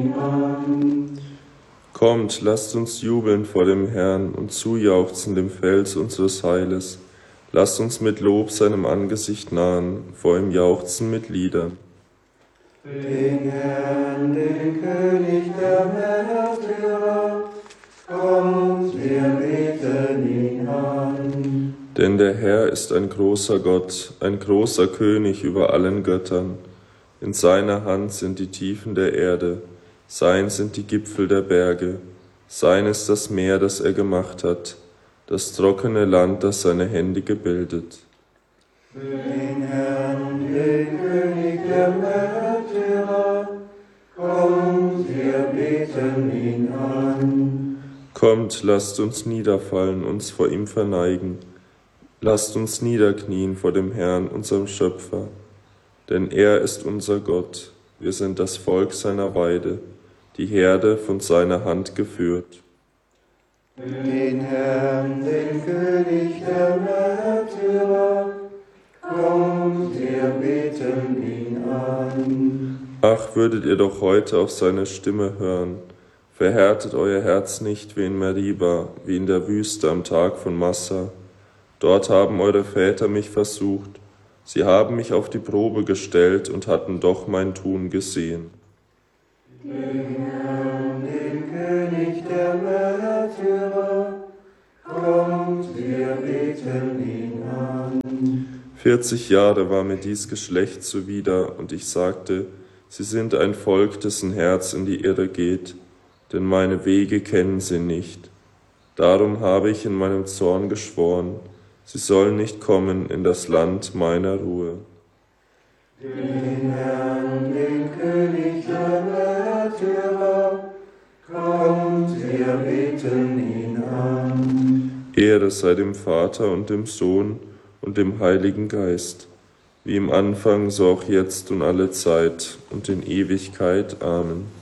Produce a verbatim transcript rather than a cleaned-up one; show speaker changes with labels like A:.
A: Kommt, lasst uns jubeln vor dem Herrn und zujauchzen dem Fels unseres Heiles. Lasst uns mit Lob seinem Angesicht nahen, vor ihm jauchzen mit Liedern.
B: Den Herrn, den König der Märtyrer, kommt, wir beten ihn an.
A: Denn der Herr ist ein großer Gott, ein großer König über allen Göttern. In seiner Hand sind die Tiefen der Erde, sein sind die Gipfel der Berge, sein ist das Meer, das er gemacht hat, das trockene Land, das seine Hände gebildet.
B: Für den Herrn, den König der Märtyrer, kommt, wir beten ihn an.
A: Kommt, lasst uns niederfallen, uns vor ihm verneigen. Lasst uns niederknien vor dem Herrn, unserem Schöpfer. Denn er ist unser Gott, wir sind das Volk seiner Weide, die Herde von seiner Hand geführt.
B: Den Herrn, den König der Märtyrer, kommt, wir beten ihn an.
A: Ach, würdet ihr doch heute auf seine Stimme hören. Verhärtet euer Herz nicht wie in Meriba, wie in der Wüste am Tag von Massa. Dort haben eure Väter mich versucht. Sie haben mich auf die Probe gestellt und hatten doch mein Tun gesehen.
B: Den Herrn, den König der Märtyrer, kommt, wir beten ihn an.
A: Vierzig Jahre war mir dies Geschlecht zuwider, und ich sagte, sie sind ein Volk, dessen Herz in die Irre geht, denn meine Wege kennen sie nicht. Darum habe ich in meinem Zorn geschworen, sie sollen nicht kommen in das Land meiner Ruhe.
B: Den Herrn, den König der Märtyrer, kommt, wir beten ihn an.
A: Ehre sei dem Vater und dem Sohn und dem Heiligen Geist, wie im Anfang, so auch jetzt und alle Zeit und in Ewigkeit. Amen.